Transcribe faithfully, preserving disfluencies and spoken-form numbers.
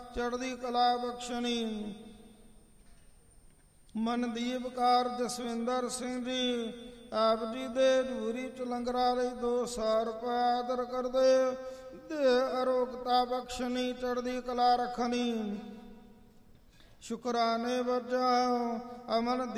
ਚੜ੍ਹਦੀ ਕਲਾ ਬਖਸ਼ਣੀ। ਮਨਦੀਪਕਾਰ ਜਸਵਿੰਦਰ ਸਿੰਘ ਜੀ ਆਪ ਜੀ ਦੇ ਧੂਰੀ ਚ ਲੰਗਰਾਂ ਲਈ ਦੋ ਸੌ ਰੁਪਏ ਆਦਰ ਕਰਦੇ ਦੇ ਅਰੋਗਤਾ ਬਖਸ਼ਣੀ ਚੜ੍ਹਦੀ ਕਲਾ ਰੱਖਣੀ। ਸ਼ੁਕਰਾਨੇ ਵਜਾਓ ਅਮਨ